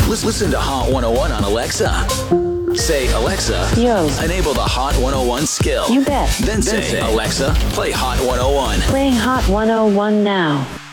Listen to Hot 101 on Alexa. Say, Alexa, Yo. enable the Hot 101 skill. You bet. Then say, Alexa, play Hot 101. Playing Hot 101 now.